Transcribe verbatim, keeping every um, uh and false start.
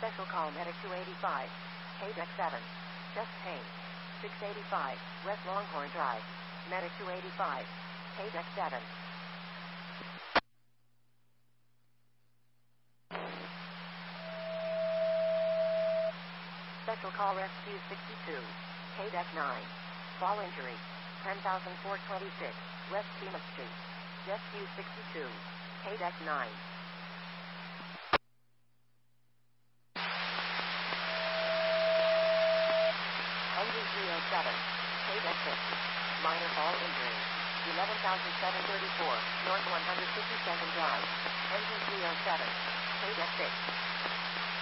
Special call Medic two eighty-five. K-Deck seven. Chest pain. six eighty-five. West Longhorn Drive. Medic two eighty-five. K-Deck seven. Special call Rescue sixty-two. K-Deck nine. Fall injury. ten thousand four hundred twenty-six. West Chima Street. Rescue sixty-two. K-Deck nine. Engine three oh seven. K-Deck six. Minor fall injury. eleven thousand seven hundred thirty-four. North one hundred fifty-second Drive. Engine three oh seven. K-Deck six.